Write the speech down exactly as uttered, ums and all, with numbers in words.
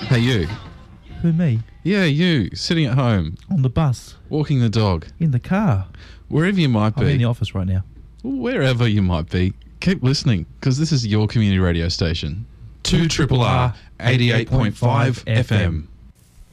Hey, you. Who, me? Yeah, you. Sitting at home. On the bus. Walking the dog. In the car. Wherever you might be. I'm in the office right now. Wherever you might be. Keep listening, because this is your community radio station. two R R R eighty-eight point five F M.